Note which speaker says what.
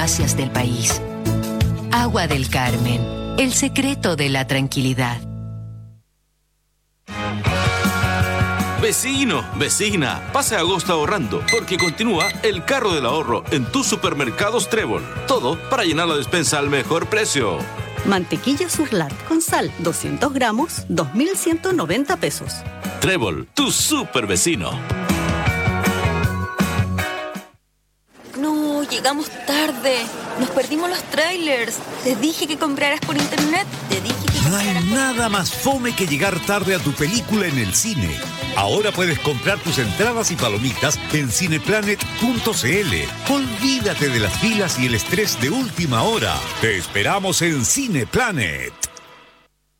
Speaker 1: farmacias del país. Agua del Carmen, el secreto de la tranquilidad.
Speaker 2: Vecino, vecina, pase agosto ahorrando, porque continúa el carro del ahorro en tus supermercados Trébol. Todo para llenar la despensa al mejor precio.
Speaker 3: Mantequilla Surlat con sal, 200 gramos, 2.190 pesos.
Speaker 2: Trébol, tu super vecino.
Speaker 4: No, llegamos tarde. Nos perdimos los trailers. Te dije que compraras por internet. Te dije que
Speaker 5: No hay nada más fome que llegar tarde a tu película en el cine. Ahora puedes comprar tus entradas y palomitas en cineplanet.cl. Olvídate de las filas y el estrés de última hora. Te esperamos en Cineplanet.